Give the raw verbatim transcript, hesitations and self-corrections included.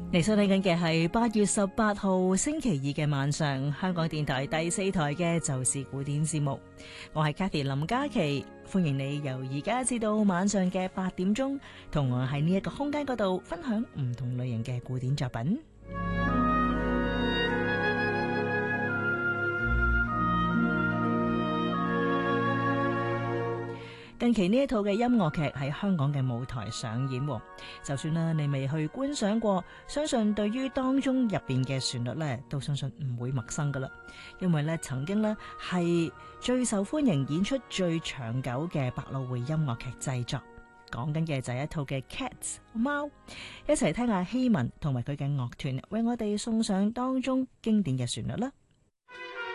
你收睇緊嘅係八月十八號星期二嘅晚上，香港電台第四台嘅就是古典節目。我係 Kathy 林嘉琪，歡迎你由而家至到晚上嘅八點鐘，同我喺呢一個空間嗰度分享唔同類型嘅古典作品。近期呢一套嘅音樂劇喺香港嘅舞台上演，就算啦你未去觀賞過，相信對於當中入邊嘅旋律呢，都相信唔會陌生噶啦。因為呢曾經呢係最受歡迎、演出最長久嘅百老匯音樂劇製作，講緊嘅就係一套嘅 Cats 貓。一齊聽下希文同埋佢嘅樂團為我哋送上當中經典嘅旋律啦。